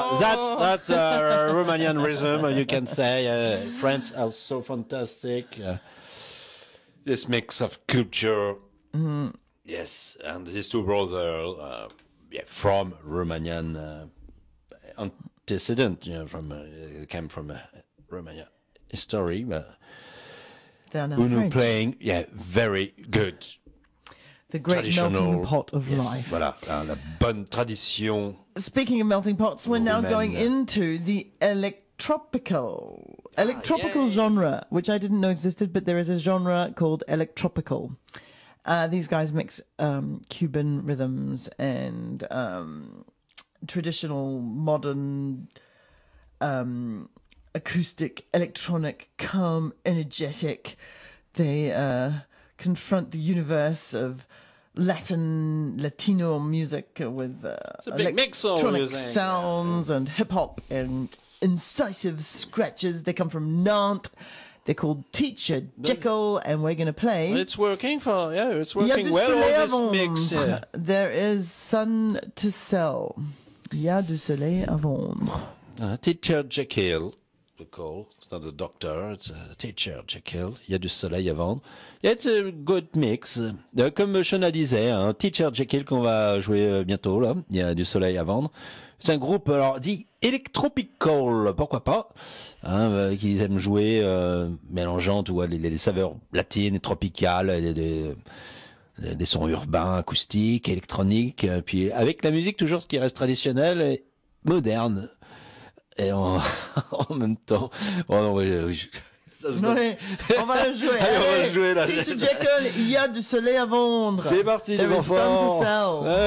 That's Romanian rhythm, you can say. France are so fantastic. This mix of culture. Yes, and these two brothers, from Romanian antecedent, came from Romania history. They're now Who French. playing, very good. The great melting pot of life. Voilà, la bonne tradition. Speaking of melting pots, we're now going into the electropical genre, which I didn't know existed, but there is a genre called electropical. These guys mix Cuban rhythms and traditional modern acoustic, electronic, calm, energetic. They confront the universe of Latino music with electronic sounds and hip hop and incisive scratches. They come from Nantes. They're called Teacher Jekyll, and we're going to play. It's working well. All this mix. Yeah. There is sun to sell. Il y a du soleil à vendre. Teacher Jekyll. Call. It's not a doctor, it's a teacher, Jekyll. Il y a du soleil à vendre. Yeah, it's a good mix. Comme Shona disait, Teacher Jekyll qu'on va jouer bientôt, là. Il y a du soleil à vendre. C'est un groupe, alors, dit electropical, pourquoi pas, qu'ils aiment jouer, mélangeant, tu vois, les saveurs latines et tropicales, des sons urbains, acoustiques, électroniques, puis avec la musique toujours qui reste traditionnelle et moderne. Et en même temps, ça se on va le jouer. Allez, on va le jouer là. Teacher Jekyll, il y a du soleil à vendre. C'est parti, les There is enfants. sun to sell.